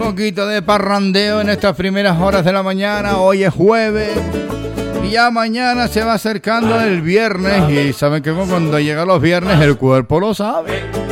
poquito de parrandeo en estas primeras horas de la mañana. Hoy es jueves y ya mañana se va acercando el viernes. Y saben que cuando llega los viernes el cuerpo lo sabe.